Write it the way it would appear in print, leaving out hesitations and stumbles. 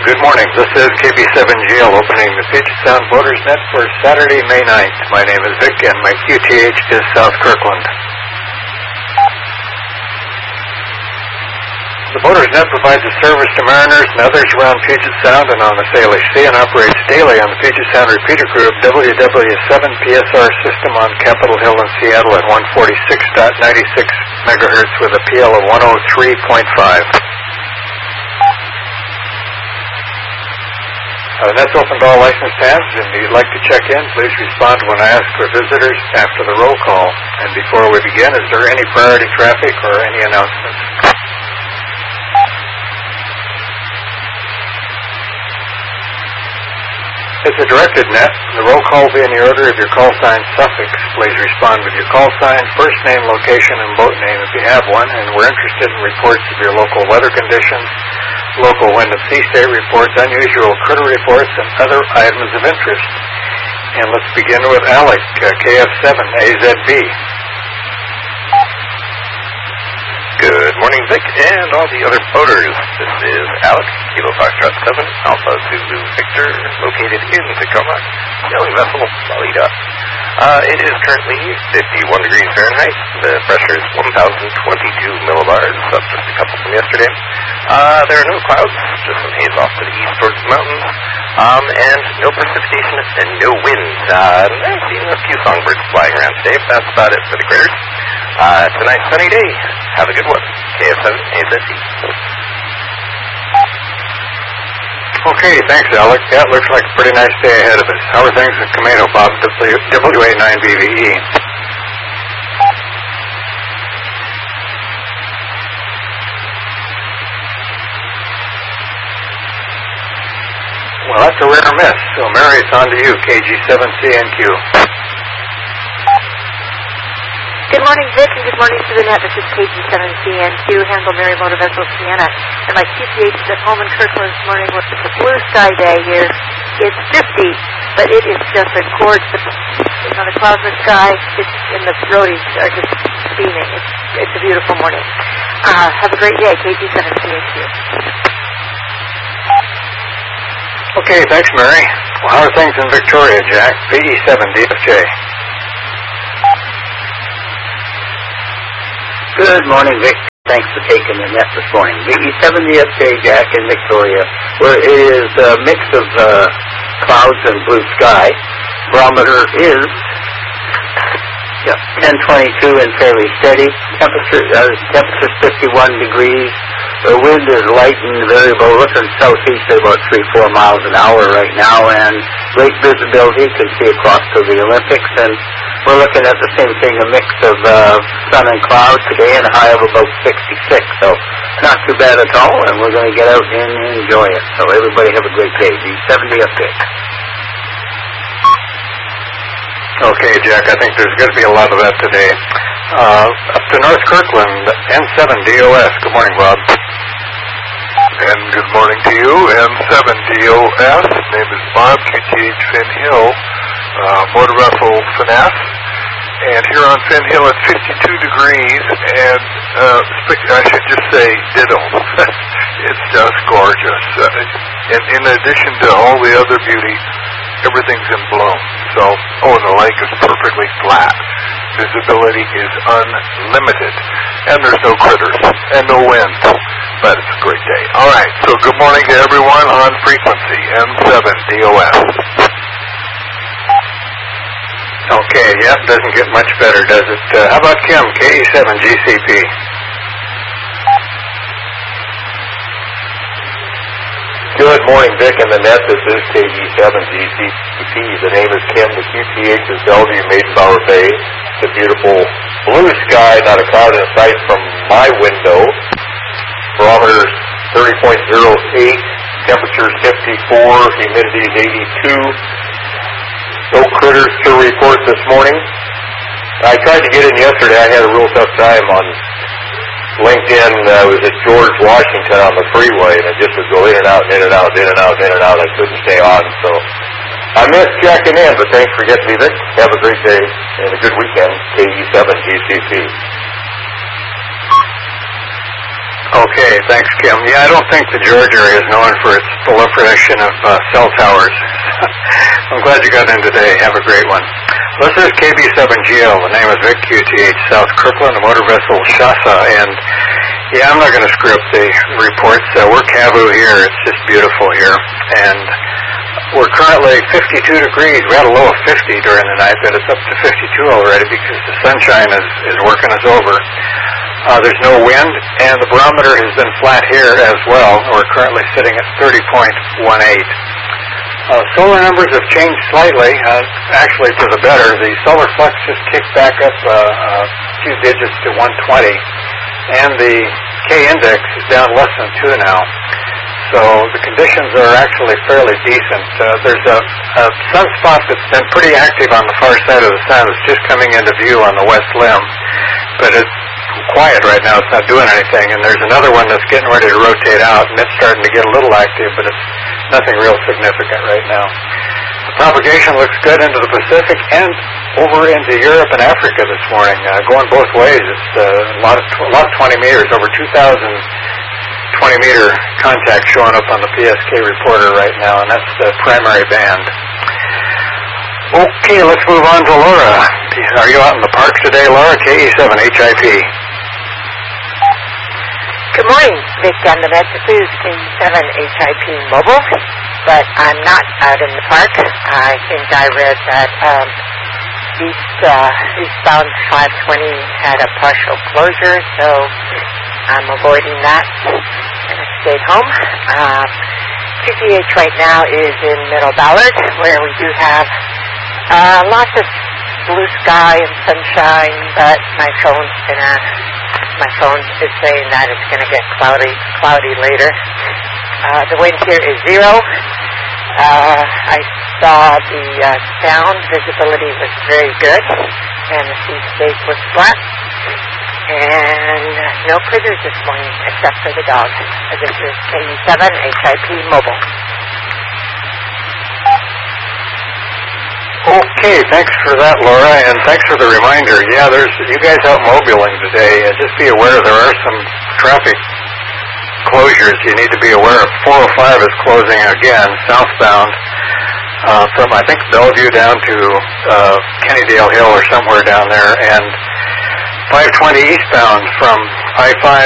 Good morning. This is KB7GL opening the Puget Sound Boaters Net for Saturday, May 9th. My name is Vic and my QTH is South Kirkland. The Boaters Net provides a service to mariners and others around Puget Sound and on the Salish Sea and operates daily on the Puget Sound repeater group WW7PSR system on Capitol Hill in Seattle at 146.96 megahertz with a PL of 103.5. Net's open to all licensed hands, and if you'd like to check in, please respond when I ask for visitors after the roll call. And before we begin, is there any priority traffic or any announcements? It's a directed net. The roll call will be in the order of your call sign suffix. Please respond with your call sign, first name, location, and boat name if you have one, and we're interested in reports of your local weather conditions, local wind and sea state reports, unusual critter reports, and other items of interest. And let's begin with Alec, KF7AZB. Good morning, Vic, and all the other boaters. This is Alex, Kilo Foxtrot 7, Alpha Zulu Victor, located in Tacoma, sailing vessel Lolita. It is currently 51 degrees Fahrenheit. The pressure is 1,022 millibars, up just a couple from yesterday. There are no clouds, just some haze off to the east towards the mountains, and no precipitation and no wind. I've seen a few songbirds flying around today, but that's about it for the critters. It's a nice sunny day. Have a good one. KF7AZB. Okay, thanks, Alec. That looks like a pretty nice day ahead of us. How are things in Camino, Bob, WA9BVE? Well, that's a rare miss. So, Mary, it's on to you, KG7CNQ. Good morning, Vic, and good morning to the net. This is KG7CNQ, handle Mary Motor Vessel Sienna. And my QTH is at home in Kirkland this morning. It's a blue sky day here. It's 50, but it is just a gorgeous, the cloudless sky, and the roadies are just beaming. It's a beautiful morning. Have a great day, KG7CNQ. Okay, thanks, Mary. Well, how are things in Victoria, Jack? PE7DFJ. Good morning, Vic. Thanks for taking the net this morning. VE7DFJ, Jack in Victoria, where it is a mix of clouds and blue sky. Barometer is 1022 and fairly steady. Temperature's 51 degrees. The wind is light and variable, looking southeast at about 3-4 miles an hour right now, and great visibility. You can see across to the Olympics, and we're looking at the same thing, a mix of sun and clouds today, and a high of about 66. So not too bad at all, and we're going to get out and enjoy it. So everybody have a great day. VE7DFJ. Okay, Jack, I think there's going to be a lot of that today. Up to North Kirkland, N7DOS. Good morning, Bob. And good morning to you, N7DOS. Name is Bob, QTH Finn Hill, motor vessel Finesse. And here on Finn Hill it's 52 degrees, and I should just say ditto. It's just gorgeous. And in addition to all the other beauty, everything's in bloom. So, and the lake is perfectly flat. Visibility is unlimited. And there's no critters and no wind. But it's a great day. All right, so good morning to everyone on frequency, N7DOS. Okay, yeah, doesn't get much better, does it? How about Kim, KE7GCP? Good morning, Vic and the net. This is KE7GCP. The name is Kim. The QTH is Bellevue, Maidenbower Bay. It's a beautiful blue sky, not a cloud in sight from my window. Barometer 30.08, temperature is 54, humidity is 82. No critters to report this morning. I tried to get in yesterday. I had a real tough time on LinkedIn. I was at George Washington on the freeway, and it just would go in and out, in and out, in and out, in and out. I couldn't stay on, so I missed checking in, but thanks for getting me, Vic. Have a great day and a good weekend, KE7GCP. Okay, thanks, Kim. Yeah, I don't think the George area is known for its proliferation of cell towers. I'm glad you got in today. Have a great one. This is KB7GL. The name is Vic QTH, South Kirkland, the motor vessel Shasa. And, yeah, I'm not going to screw up the reports. We're Kavu here. It's just beautiful here. And we're currently 52 degrees. We had a low of 50 during the night, but it's up to 52 already because the sunshine is working us over. There's no wind, and the barometer has been flat here as well. We're currently sitting at 30.18. Solar numbers have changed slightly, actually to the better. The solar flux just kicked back up a few digits to 120, and the K-index is down less than 2 now. So the conditions are actually fairly decent. There's a sunspot that's been pretty active on the far side of the sun. It's just coming into view on the west limb, but it's quiet right now. It's not doing anything. And there's another one that's getting ready to rotate out, and it's starting to get a little active, but it's nothing real significant right now. The propagation looks good into the Pacific and over into Europe and Africa this morning, going both ways. It's a lot of 20 meters, over 2,000 20-meter contact showing up on the PSK reporter right now, and that's the primary band. Okay, let's move on to Laura. Are you out in the park today, Laura? KE7HIP. Good morning, Vic and the Med. This is KE7HIP Mobile, but I'm not out in the park. I think I read that eastbound 520 had a partial closure, so I'm avoiding that, and I stayed home. QTH right now is in Middle Ballard, where we do have lots of blue sky and sunshine, but my phone is saying that it's going to get cloudy later. The wind here is 0. I saw the sound visibility was very good, and the sea state was flat. And no critters this morning except for the dog. This is KE7HIP Mobile. Okay, thanks for that, Laura, and thanks for the reminder. Yeah, you guys out mobiling today. Just be aware there are some traffic closures you need to be aware of. 405 is closing again, southbound, from, I think, Bellevue down to Kennydale Hill or somewhere down there, and 520 eastbound from I-5